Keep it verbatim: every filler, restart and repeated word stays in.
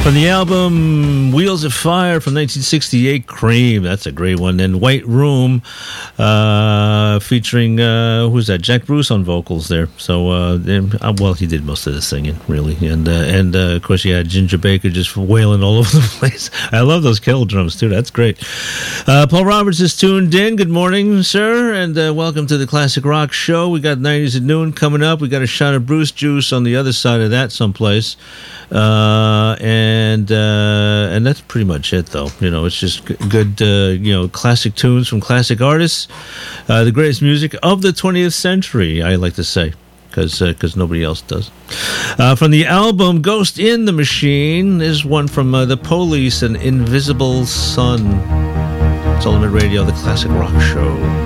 From the album Wheels of Fire from nineteen sixty-eight, Cream. That's a great one. And White Room, uh, featuring, uh, who's that? Jack Bruce on vocals there. So, uh, uh, well, he did most of the singing, really. And, uh, and uh, of course, you had Ginger Baker just wailing all over the place. I love those kettle drums, too. That's great. Uh, Paul Roberts is tuned in. Good morning, sir, and uh, welcome to the Classic Rock Show. We got nineties at noon coming up. We got a shot of Bruce Juice on the other side of that someplace. Uh, and uh, and that's pretty much it, though. You know, it's just g- good, uh, you know, classic tunes from classic artists, uh, the greatest music of the twentieth century, I like to say, because because uh, nobody else does. Uh, from the album Ghost in the Machine is one from uh, The Police and Invisible Sun. It's Ultimate Radio, the Classic Rock Show.